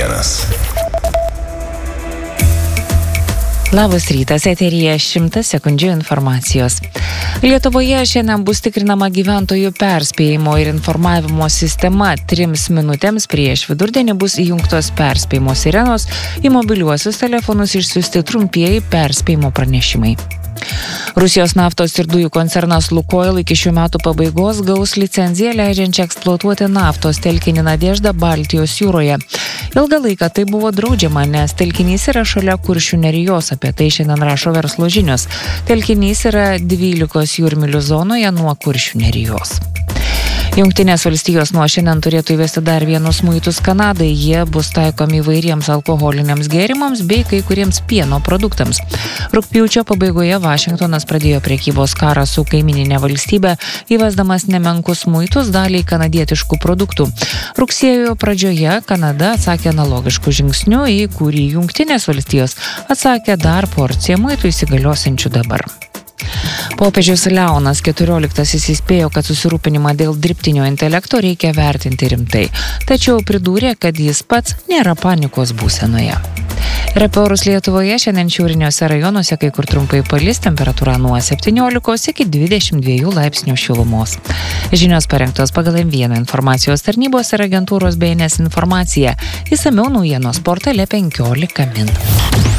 naujienas. Labas rytas, eteryje 100 sekundžių informacijos. Lietuvoje šiandien bus tikrinama gyventojų perspėjimo ir informavimo sistema. 3 minutėms prieš vidurdienį bus įjungtos perspėjimo sirenos, į mobiliuosius telefonus išsiųsti trumpieji perspėjimo pranešimai. Rusijos naftos ir dujų koncernas Lukoil iki šių metų pabaigos gaus licenciją leidžiančią eksploatuoti naftos telkinį Nadežda Baltijos jūroje. Ilgą laiką tai buvo draudžiama, nes telkinys yra šalia Kuršių nerijos, apie tai šiandien rašo Verslo žinios. Telkinys yra 12 jūrmylių zonoje nuo Kuršių nerijos. Jungtinės valstijos nuo šiandien turėtų įvesti dar vienus muitus Kanadai. Jie bus taikomi įvairiems alkoholiniams gėrimams bei kai kuriems pieno produktams. Rugpjūčio pabaigoje Vašingtonas pradėjo prekybos karą su kaimyninė valstybė, įvesdamas nemenkus muitus daliai kanadietiškų produktų. Rugsėjo pradžioje Kanada atsakė analogiškų žingsnių, į kurį Jungtinės valstijos atsakė dar porciją muitų įsigaliosiančių dabar. Popiežius Leonas XIV įspėjo, kad susirūpinimą dėl dirbtinio intelekto reikia vertinti rimtai, tačiau pridūrė, kad jis pats nėra panikos būsenoje. Ir apie orus Lietuvoje šiandien šiauriniuose rajonuose kai kur trumpai palis, temperatūra nuo 17 iki 22 laipsnių šilumos. Žinios parengtos pagal M1 informacijos tarnybos ir agentūros BNS informaciją. Išsamiau naujienos portale 15 min.